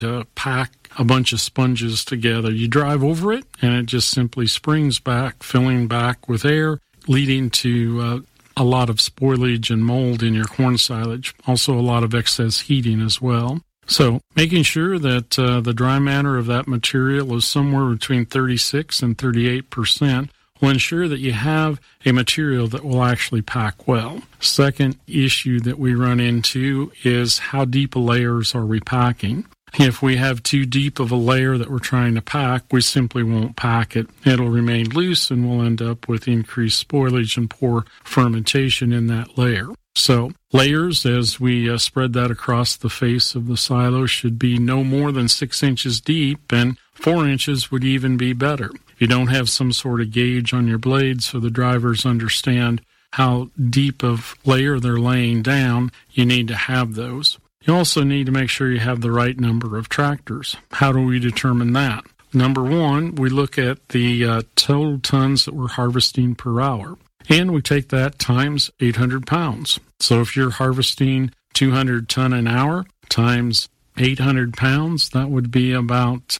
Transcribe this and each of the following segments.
to pack a bunch of sponges together. You drive over it, and it just simply springs back, filling back with air, leading to a lot of spoilage and mold in your corn silage. Also a lot of excess heating as well. So making sure that the dry matter of that material is somewhere between 36 and 38% will ensure that you have a material that will actually pack well. Second issue that we run into is how deep a layers are we packing. If we have too deep of a layer that we're trying to pack, we simply won't pack it. It'll remain loose and we'll end up with increased spoilage and poor fermentation in that layer. So layers, as we spread that across the face of the silo, should be no more than 6 inches deep, and 4 inches would even be better. If you don't have some sort of gauge on your blade so the drivers understand how deep of layer they're laying down, you need to have those. You also need to make sure you have the right number of tractors. How do we determine that? Number one, we look at the total tons that we're harvesting per hour. And we take that times 800 pounds. So if you're harvesting 200 ton an hour times 800 pounds, that would be about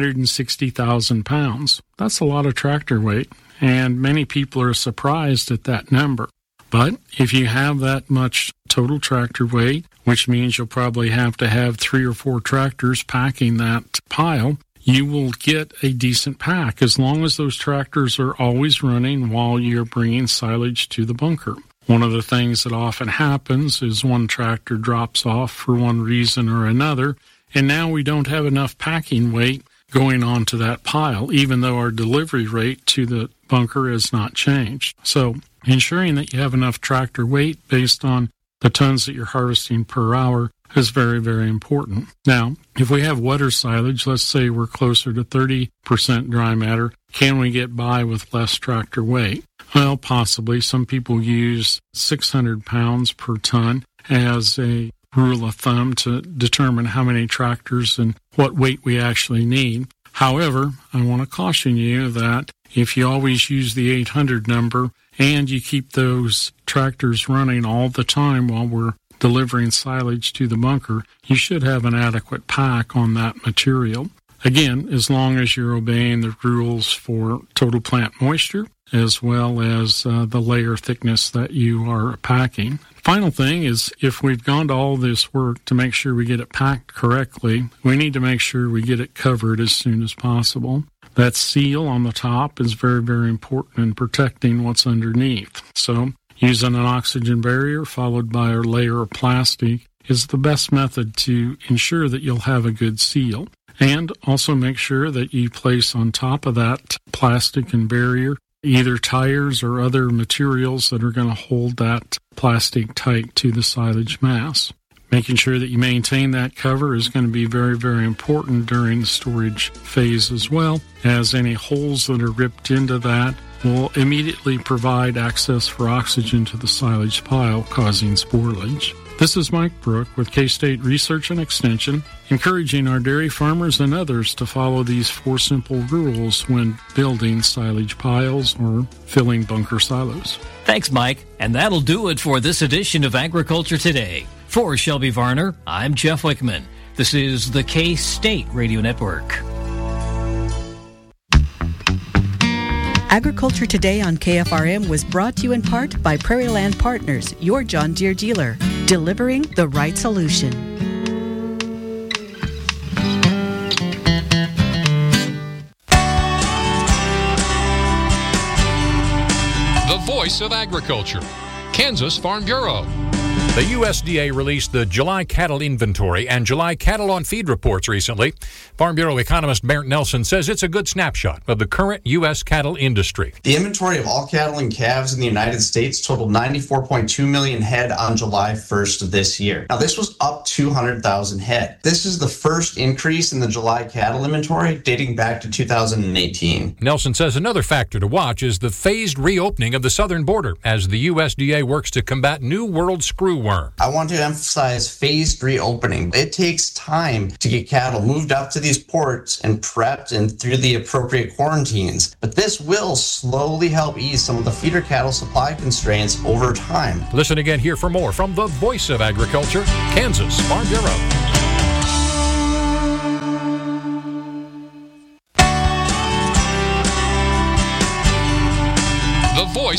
160,000 pounds. That's a lot of tractor weight, and many people are surprised at that number. But if you have that much total tractor weight, which means you'll probably have to have 3 or 4 tractors packing that pile, you will get a decent pack as long as those tractors are always running while you're bringing silage to the bunker. One of the things that often happens is one tractor drops off for one reason or another, and now we don't have enough packing weight going onto that pile, even though our delivery rate to the bunker has not changed. So ensuring that you have enough tractor weight based on the tons that you're harvesting per hour is very, very important. Now, if we have wetter silage, let's say we're closer to 30% dry matter, can we get by with less tractor weight? Well, possibly. Some people use 600 pounds per ton as a rule of thumb to determine how many tractors and what weight we actually need. However, I want to caution you that if you always use the 800 number and you keep those tractors running all the time while we're delivering silage to the bunker, you should have an adequate pack on that material. Again, as long as you're obeying the rules for total plant moisture, as well as the layer thickness that you are packing. Final thing is, if we've gone to all this work to make sure we get it packed correctly, we need to make sure we get it covered as soon as possible. That seal on the top is very, very important in protecting what's underneath. So using an oxygen barrier followed by a layer of plastic is the best method to ensure that you'll have a good seal. And also make sure that you place on top of that plastic and barrier either tires or other materials that are going to hold that plastic tight to the silage mass. Making sure that you maintain that cover is going to be very, very important during the storage phase as well, as any holes that are ripped into that will immediately provide access for oxygen to the silage pile, causing spoilage. This is Mike Brook with K-State Research and Extension, encouraging our dairy farmers and others to follow these 4 simple rules when building silage piles or filling bunker silos. Thanks, Mike. And that'll do it for this edition of Agriculture Today. For Shelby Varner, I'm Jeff Wickman. This is the K-State Radio Network. Agriculture Today on KFRM was brought to you in part by Prairie Land Partners, your John Deere dealer, delivering the right solution. The voice of agriculture, Kansas Farm Bureau. The USDA released the July cattle inventory and July cattle on feed reports recently. Farm Bureau economist Barrett Nelson says it's a good snapshot of the current U.S. cattle industry. The inventory of all cattle and calves in the United States totaled 94.2 million head on July 1st of this year. Now, this was up 200,000 head. This is the first increase in the July cattle inventory dating back to 2018. Nelson says another factor to watch is the phased reopening of the southern border as the USDA works to combat New World screwworm. I want to emphasize phased reopening. It takes time to get cattle moved up to these ports and prepped and through the appropriate quarantines. But this will slowly help ease some of the feeder cattle supply constraints over time. Listen again here for more from the voice of agriculture, Kansas Farm Bureau.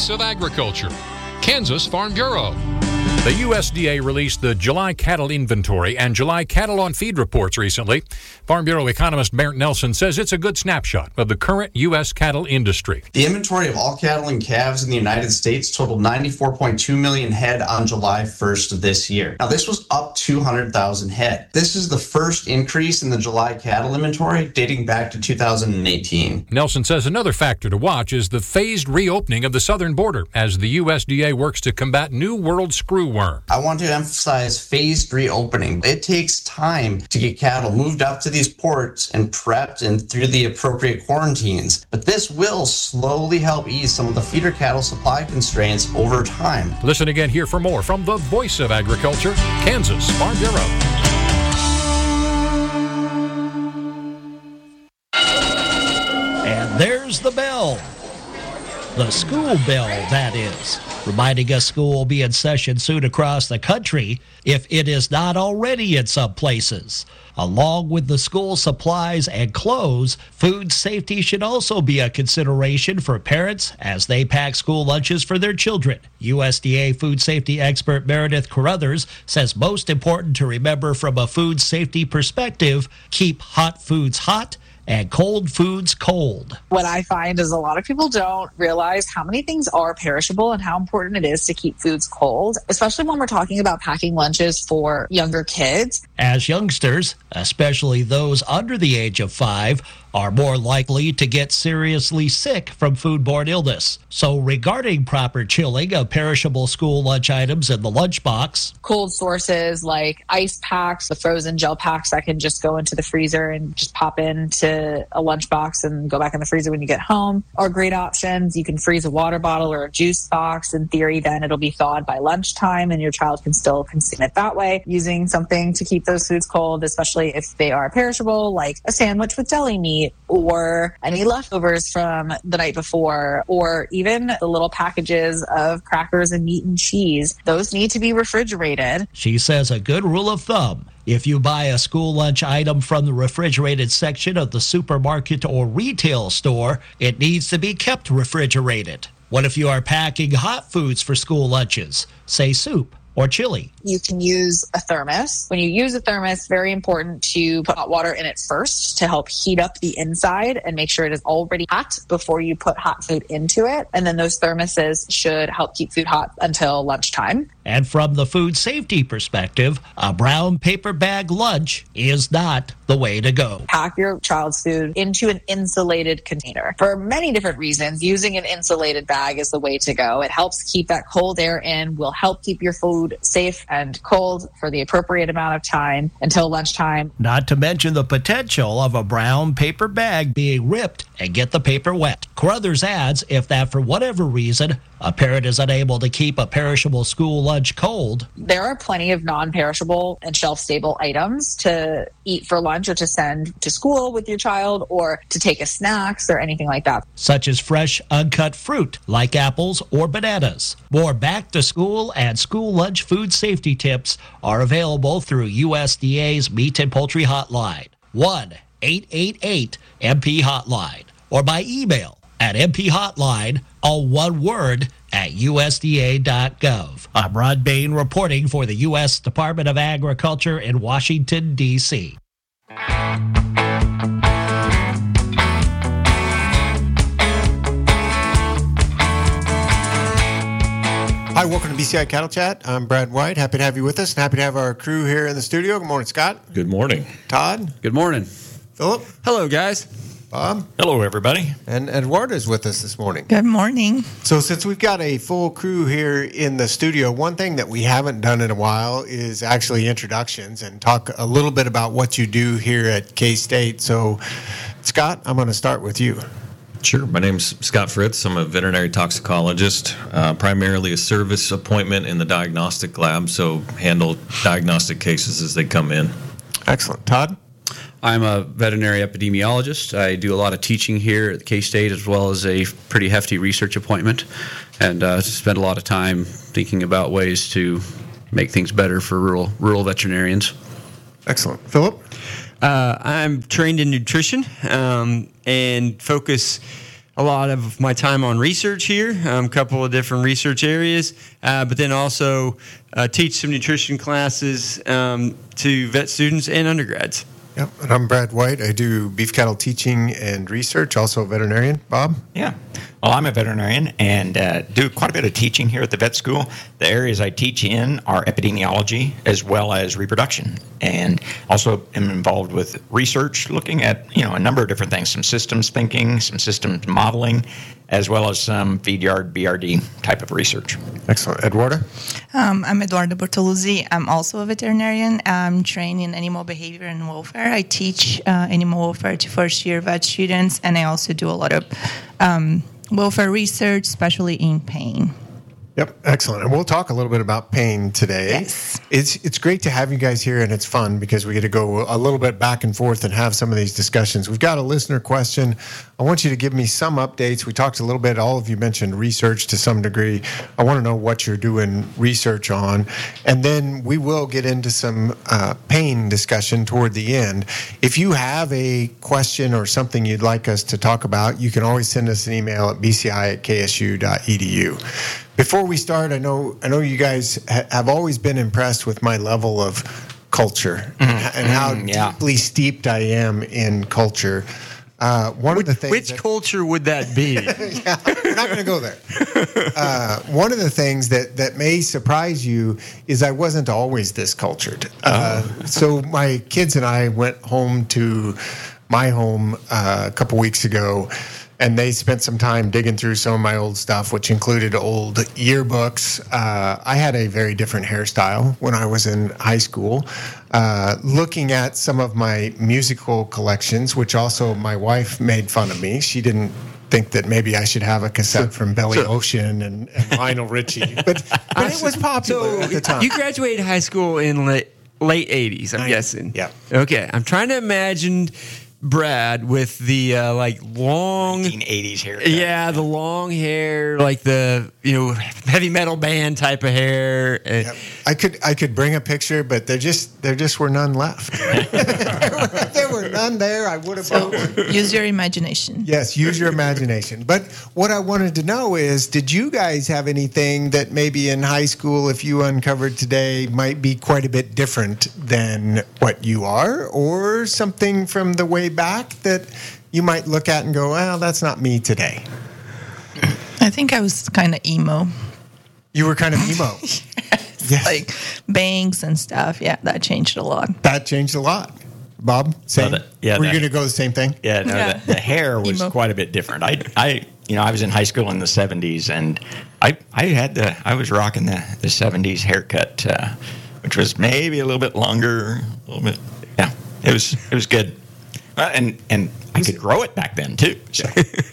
voice of agriculture, Kansas Farm Bureau. The USDA released the July cattle inventory and July cattle on feed reports recently. Farm Bureau economist Bernd Nelson says it's a good snapshot of the current U.S. cattle industry. The inventory of all cattle and calves in the United States totaled 94.2 million head on July 1st of this year. Now, this was up 200,000 head. This is the first increase in the July cattle inventory dating back to 2018. Nelson says another factor to watch is the phased reopening of the southern border as the USDA works to combat New World screwworm. I want to emphasize phased reopening. It takes time to get cattle moved up to these ports and prepped and through the appropriate quarantines. But this will slowly help ease some of the feeder cattle supply constraints over time. Listen again here for more from the voice of agriculture, Kansas Farm Bureau. And there's the bell. The school bell, that is, reminding us school will be in session soon across the country, if it is not already in some places. Along with the school supplies and clothes, food safety should also be a consideration for parents as they pack school lunches for their children. USDA food safety expert Meredith Carruthers says most important to remember from a food safety perspective, keep hot foods hot and cold foods cold. What I find is a lot of people don't realize how many things are perishable and how important it is to keep foods cold, especially when we're talking about packing lunches for younger kids. As youngsters, especially those under the age of 5, are more likely to get seriously sick from foodborne illness. So regarding proper chilling of perishable school lunch items in the lunchbox, cold sources like ice packs, the frozen gel packs that can just go into the freezer and just pop into a lunchbox and go back in the freezer when you get home are great options. You can freeze a water bottle or a juice box. In theory, then it'll be thawed by lunchtime and your child can still consume it that way, using something to keep those foods cold, especially if they are perishable, like a sandwich with deli meat or any leftovers from the night before, or even the little packages of crackers and meat and cheese. Those need to be refrigerated. She says a good rule of thumb: if you buy a school lunch item from the refrigerated section of the supermarket or retail store, it needs to be kept refrigerated. What if you are packing hot foods for school lunches, say soup or chili? You can use a thermos. When you use a thermos, very important to put hot water in it first to help heat up the inside and make sure it is already hot before you put hot food into it. And then those thermoses should help keep food hot until lunchtime. And from the food safety perspective, a brown paper bag lunch is not the way to go. Pack your child's food into an insulated container. For many different reasons, using an insulated bag is the way to go. It helps keep that cold air in, will help keep your food safe and cold for the appropriate amount of time until lunchtime. Not to mention the potential of a brown paper bag being ripped and get the paper wet. Carruthers adds, if that for whatever reason a parent is unable to keep a perishable school lunch cold, there are plenty of non-perishable and shelf-stable items to eat for lunch or to send to school with your child or to take as snacks or anything like that, such as fresh, uncut fruit like apples or bananas. More back-to-school and school lunch food safety tips are available through USDA's Meat and Poultry Hotline, 1-888-MP-HOTLINE, or by email at mphotline, all one word, at USDA.gov. I'm Rod Bain reporting for the U.S. Department of Agriculture in Washington, D.C. Hi, welcome to BCI Cattle Chat. I'm Brad White. Happy to have you with us and happy to have our crew here in the studio. Good morning, Scott. Good morning. Todd. Good morning. Philip. Hello, guys. Bob. Hello, everybody. And Eduardo is with us this morning. Good morning. So since we've got a full crew here in the studio, one thing that we haven't done in a while is actually introductions and talk a little bit about what you do here at K-State. So, Scott, I'm going to start with you. Sure. My name's Scott Fritz. I'm a veterinary toxicologist, primarily a service appointment in the diagnostic lab, so handle diagnostic cases as they come in. Excellent. Todd? I'm a veterinary epidemiologist. I do a lot of teaching here at K-State as well as a pretty hefty research appointment, and spend a lot of time thinking about ways to make things better for rural veterinarians. Excellent. Philip? I'm trained in nutrition and focus a lot of my time on research here, a couple of different research areas, but then also teach some nutrition classes to vet students and undergrads. Yep, and I'm Brad White. I do beef cattle teaching and research, also a veterinarian. Bob? Yeah. Well, I'm a veterinarian and do quite a bit of teaching here at the vet school. The areas I teach in are epidemiology as well as reproduction, and also am involved with research looking at, a number of different things, some systems thinking, some systems modeling, as well as some feed yard BRD type of research. Excellent. Eduarda? I'm Eduarda Bortoluzzi. I'm also a veterinarian. I'm trained in animal behavior and welfare. I teach animal welfare to first-year vet students, and I also do a lot of welfare research, especially in pain. Yep, excellent. And we'll talk a little bit about pain today. Yes. It's great to have you guys here, and it's fun because we get to go a little bit back and forth and have some of these discussions. We've got a listener question. I want you to give me some updates. We talked a little bit, all of you mentioned research to some degree. I want to know what you're doing research on. And then we will get into some pain discussion toward the end. If you have a question or something you'd like us to talk about, you can always send us an email at bci@ksu.edu. Before we start, I know you guys have always been impressed with my level of culture and how deeply steeped I am in culture. Which culture would that be? Yeah, we're not going to go there. One of the things that may surprise you is I wasn't always this cultured. So my kids and I went home to my home a couple weeks ago, and they spent some time digging through some of my old stuff, which included old yearbooks. I had a very different hairstyle when I was in high school. Looking at some of my musical collections, which also my wife made fun of me. She didn't think that maybe I should have a cassette from Billy Ocean and Lionel Richie. But it was popular at the time. You graduated high school in late 80s, I'm guessing. Yeah. Okay, I'm trying to imagine Brad with the long 1980s haircut. Yeah, the long hair, like the heavy metal band type of hair. Yep. I could bring a picture, but there just were none left. There were none there. I would have. Use your imagination. Yes, use your imagination. But what I wanted to know is, did you guys have anything that maybe in high school, if you uncovered today, might be quite a bit different than what you are, or something from the way back that you might look at and go, well, that's not me today? I think I was kind of emo. You were kind of emo. Yes. Like bangs and stuff. Yeah, that changed a lot. That changed a lot. Same? Were you going to go the same thing? Yeah, no, the hair was quite a bit different. I was in high school in the 70s, and I was rocking the 70s haircut, which was maybe a little bit longer, a little bit. Yeah, it was good. And I could grow it back then too. So.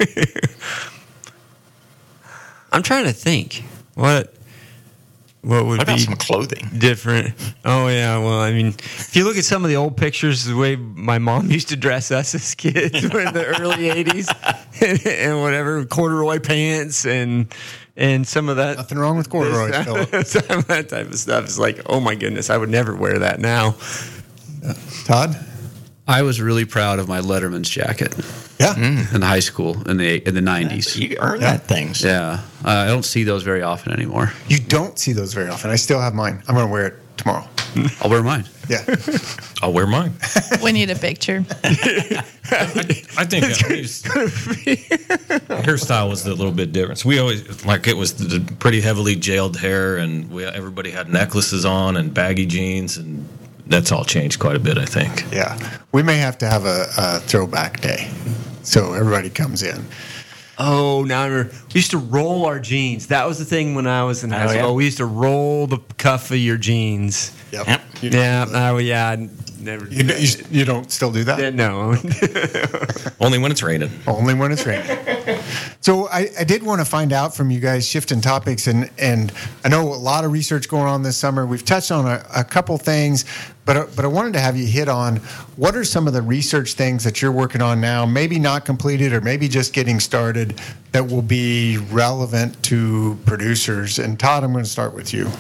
I'm trying to think what would about be some clothing different. Oh yeah, well I mean, if you look at some of the old pictures, the way my mom used to dress us as kids in the early '80s, and whatever corduroy pants and some of that. Nothing wrong with corduroy, Philip. Some of that type of stuff is like, oh my goodness, I would never wear that now. Todd? I was really proud of my Letterman's jacket. Yeah. In high school in the 90s. You earned that thing. Yeah. I don't see those very often anymore. You don't see those very often. I still have mine. I'm going to wear it tomorrow. I'll wear mine. Yeah. I'll wear mine. We need a picture. I think hairstyle was a little bit different. So we always, it was the pretty heavily gelled hair, and everybody had necklaces on and baggy jeans, and that's all changed quite a bit, I think. Yeah. We may have to have a throwback day so everybody comes in. Oh, now I remember. We used to roll our jeans. That was the thing when I was in high school. Yeah. We used to roll the cuff of your jeans. Yep. Yeah. Never. You don't still do that? No. Only when it's raining. Only when it's raining. So I did want to find out from you guys, shifting topics, and I know a lot of research going on this summer. We've touched on a couple things, but I wanted to have you hit on what are some of the research things that you're working on now, maybe not completed or maybe just getting started, that will be relevant to producers. And Todd, I'm going to start with you.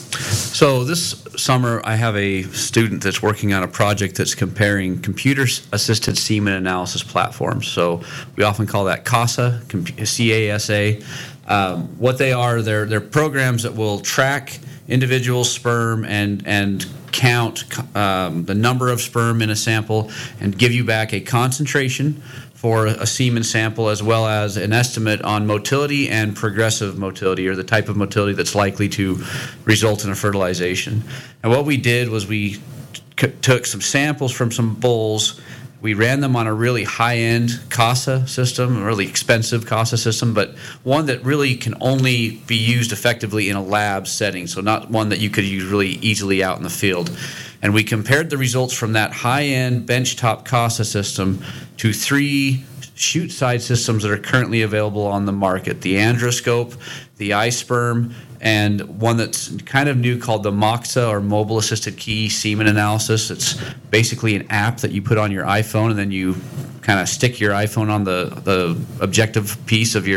So this summer, I have a student that's working on a project that's comparing computer-assisted semen analysis platforms. So we often call that CASA, C-A-S-A. What they are, they're programs that will track individual sperm and count the number of sperm in a sample and give you back a concentration for a semen sample, as well as an estimate on motility and progressive motility, or the type of motility that's likely to result in a fertilization. And what we did was we took some samples from some bulls. We ran them on a really high-end CASA system, a really expensive CASA system, but one that really can only be used effectively in a lab setting, so not one that you could use really easily out in the field. And we compared the results from that high-end benchtop CASA system to 3 chute-side systems that are currently available on the market: the Androscope, the iSperm, and one that's kind of new called the MOXA, or Mobile Assisted Key Semen Analysis. It's basically an app that you put on your iPhone, and then you kind of stick your iPhone on the objective piece of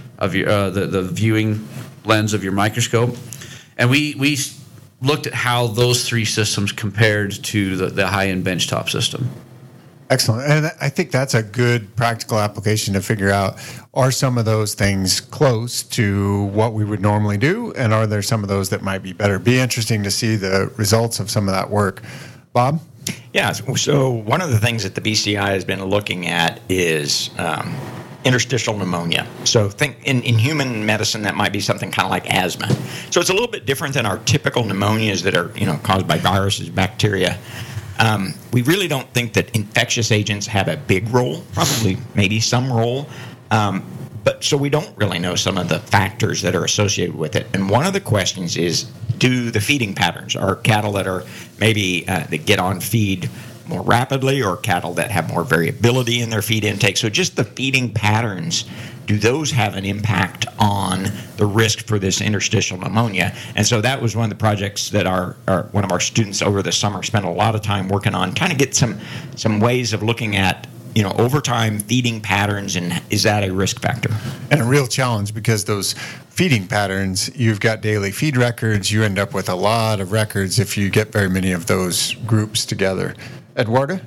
the viewing lens of your microscope. And we looked at how those 3 systems compared to the high-end benchtop system. Excellent. And I think that's a good practical application to figure out, are some of those things close to what we would normally do, and are there some of those that might be better? Be interesting to see the results of some of that work. Bob? Yeah, so one of the things that the BCI has been looking at is interstitial pneumonia. So think in human medicine, that might be something kind of like asthma. So it's a little bit different than our typical pneumonias that are caused by viruses, bacteria. We really don't think that infectious agents have a big role, probably maybe some role, but so we don't really know some of the factors that are associated with it. And one of the questions is, do the feeding patterns, are cattle that are maybe that get on feed more rapidly, or cattle that have more variability in their feed intake? So just the feeding patterns, do those have an impact on the risk for this interstitial pneumonia? And so that was one of the projects that one of our students over the summer spent a lot of time working on, trying to get some ways of looking at, over time, feeding patterns, and is that a risk factor? And a real challenge, because those feeding patterns, you've got daily feed records, you end up with a lot of records if you get very many of those groups together. Eduarda?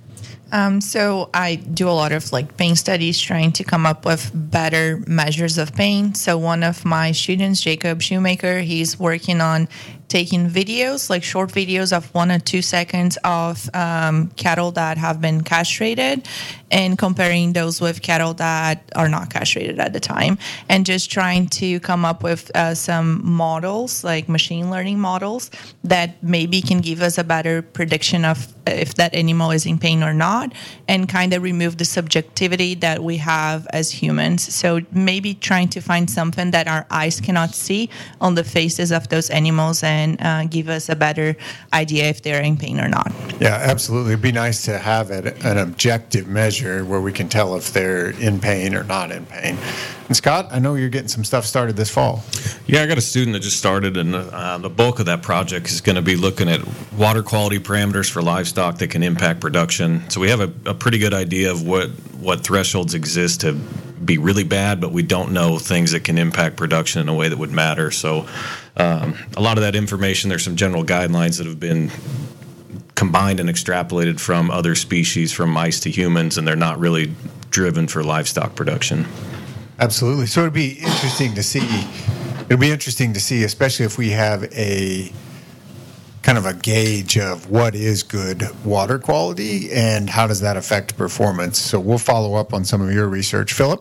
So I do a lot of pain studies, trying to come up with better measures of pain. So one of my students, Jacob Shoemaker, he's working on taking videos, short videos of 1 or 2 seconds of cattle that have been castrated, and comparing those with cattle that are not castrated at the time, and just trying to come up with some models, like machine learning models, that maybe can give us a better prediction of if that animal is in pain or not, and kind of remove the subjectivity that we have as humans. So maybe trying to find something that our eyes cannot see on the faces of those animals, and give us a better idea if they're in pain or not. Yeah, absolutely. It'd be nice to have an objective measure where we can tell if they're in pain or not in pain. And Scott, I know you're getting some stuff started this fall. Yeah, I got a student that just started, and the bulk of that project is going to be looking at water quality parameters for livestock that can impact production. So we have a pretty good idea of what thresholds exist to be really bad, but we don't know things that can impact production in a way that would matter. So a lot of that information, there's some general guidelines that have been combined and extrapolated from other species, from mice to humans, and they're not really driven for livestock production. Absolutely. So it'd be interesting to see. It'll be interesting to see, especially if we have a kind of a gauge of what is good water quality and how does that affect performance. So we'll follow up on some of your research. Philip?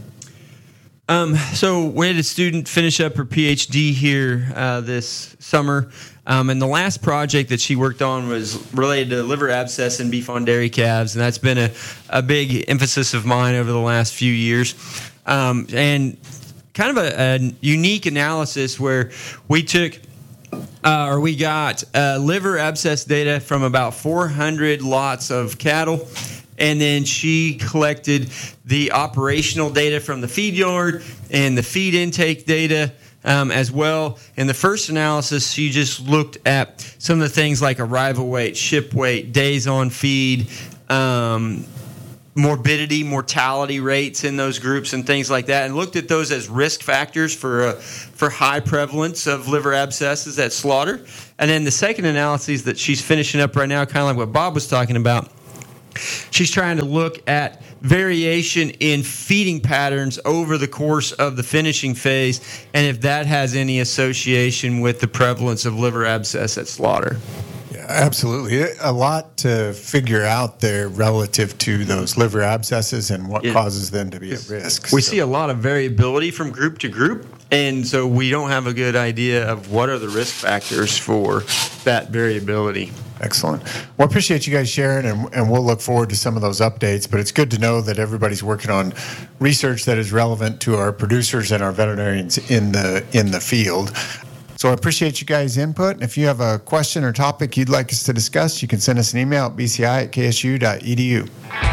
So we had a student finish up her PhD here this summer, and the last project that she worked on was related to liver abscess in beef on dairy calves, and that's been a big emphasis of mine over the last few years. And kind of a unique analysis where we got liver abscess data from about 400 lots of cattle, and then she collected the operational data from the feed yard and the feed intake data as well. In the first analysis, she just looked at some of the things like arrival weight, ship weight, days on feed, morbidity, mortality rates in those groups and things like that, and looked at those as risk factors for high prevalence of liver abscesses at slaughter. And then the second analysis that she's finishing up right now, kind of like what Bob was talking about, she's trying to look at variation in feeding patterns over the course of the finishing phase, and if that has any association with the prevalence of liver abscess at slaughter. Yeah, absolutely. A lot to figure out there relative to those liver abscesses and what causes them to be at risk. We see a lot of variability from group to group, and so we don't have a good idea of what are the risk factors for that variability. Excellent. Well, I appreciate you guys sharing, and we'll look forward to some of those updates. But it's good to know that everybody's working on research that is relevant to our producers and our veterinarians in the field. So I appreciate you guys' input. And if you have a question or topic you'd like us to discuss, you can send us an email at bci@ksu.edu.